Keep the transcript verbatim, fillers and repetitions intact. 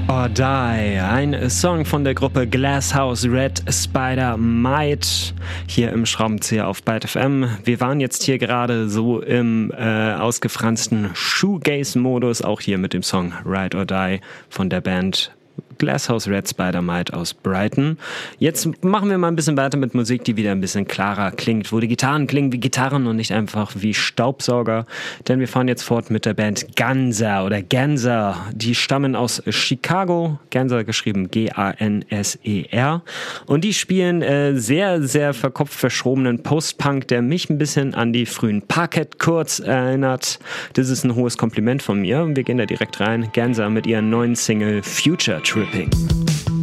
or Die, ein Song von der Gruppe Glasshouse Red Spider Might hier im Schraubenzieher auf Byte F M. Wir waren jetzt hier gerade so im äh, ausgefransten Shoegaze-Modus, auch hier mit dem Song Ride or Die von der Band Glasshouse Red Spider Might aus Brighton. Jetzt machen wir mal ein bisschen weiter mit Musik, die wieder ein bisschen klarer klingt, wo die Gitarren klingen wie Gitarren und nicht einfach wie Staubsauger. Denn wir fahren jetzt fort mit der Band Ganser oder Ganser. Die stammen aus Chicago, Ganser geschrieben G A N S E R. Und die spielen äh, sehr, sehr verkopft verschrobenen Post-Punk, der mich ein bisschen an die frühen Parquet Courts erinnert. Das ist ein hohes Kompliment von mir. Wir gehen da direkt rein. Ganser mit ihren neuen Single Future Tripping.